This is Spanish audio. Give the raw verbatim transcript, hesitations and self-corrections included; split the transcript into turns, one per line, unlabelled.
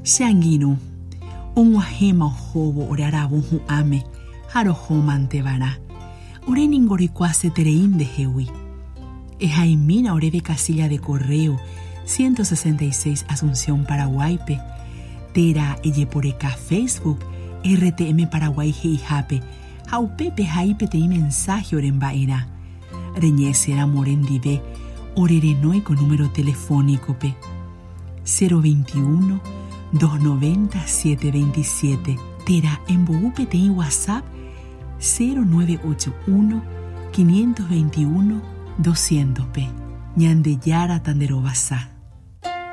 Xanginu, un wahema hobo orarabu huame, haro homante vara. Ore ningoricuase terein de hewi. Ejaimina oreve casilla de correo ciento sesenta y seis Asunción Paraguaype. Tera eyeporeca Facebook R T M Paraguay Heijape. Jaupepe jaipe te mensaje orenbaera. Reñesera morendive. Orerenoi con número telefónico pe cero veintiuno, doscientos noventa, setecientos veintisiete. Tera en Bogupe te WhatsApp cero nueve ocho uno, quinientos veintiuno, doscientos pe. Ñande Yara Tanderobasa.